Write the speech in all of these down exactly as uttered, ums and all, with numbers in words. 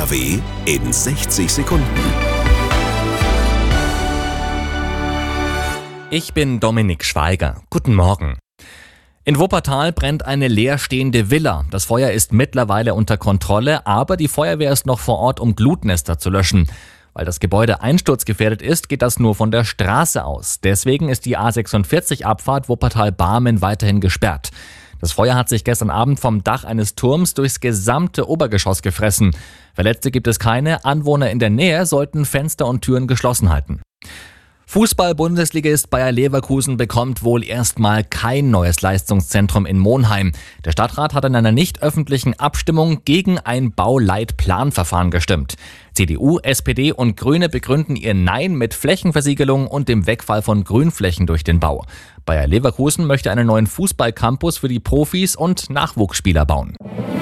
N R W in sechzig Sekunden. Ich bin Dominik Schweiger. Guten Morgen. In Wuppertal brennt eine leerstehende Villa. Das Feuer ist mittlerweile unter Kontrolle, aber die Feuerwehr ist noch vor Ort, um Glutnester zu löschen. Weil das Gebäude einsturzgefährdet ist, geht das nur von der Straße aus. Deswegen ist die A sechsundvierzig Abfahrt Wuppertal-Barmen weiterhin gesperrt. Das Feuer hat sich gestern Abend vom Dach eines Turms durchs gesamte Obergeschoss gefressen. Verletzte gibt es keine. Anwohner in der Nähe sollten Fenster und Türen geschlossen halten. Fußball-Bundesligist Bayer Leverkusen bekommt wohl erstmal kein neues Leistungszentrum in Monheim. Der Stadtrat hat in einer nicht öffentlichen Abstimmung gegen ein Bauleitplanverfahren gestimmt. C D U, S P D und Grüne begründen ihr Nein mit Flächenversiegelung und dem Wegfall von Grünflächen durch den Bau. Bayer Leverkusen möchte einen neuen Fußballcampus für die Profis und Nachwuchsspieler bauen.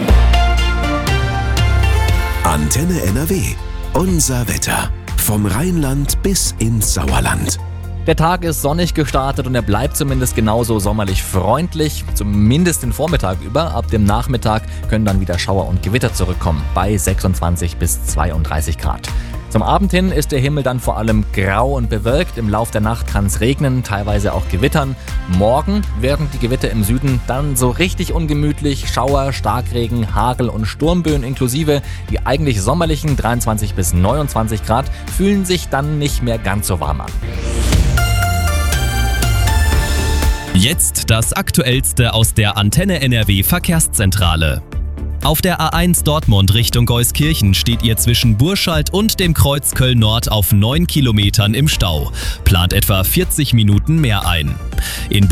Antenne N R W. Unser Wetter. Vom Rheinland bis ins Sauerland. Der Tag ist sonnig gestartet und er bleibt zumindest genauso sommerlich freundlich, zumindest den Vormittag über. Ab dem Nachmittag können dann wieder Schauer und Gewitter zurückkommen, bei sechsundzwanzig bis zweiunddreißig Grad. Zum Abend hin ist der Himmel dann vor allem grau und bewölkt. Im Lauf der Nacht kann es regnen, teilweise auch gewittern. Morgen werden die Gewitter im Süden dann so richtig ungemütlich. Schauer, Starkregen, Hagel und Sturmböen inklusive. Die eigentlich sommerlichen dreiundzwanzig bis neunundzwanzig Grad fühlen sich dann nicht mehr ganz so warm an. Jetzt das Aktuellste aus der Antenne N R W Verkehrszentrale. Auf der A eins Dortmund Richtung Euskirchen steht ihr zwischen Burschalt und dem Kreuz Köln-Nord auf neun Kilometern im Stau. Plant etwa vierzig Minuten mehr ein. In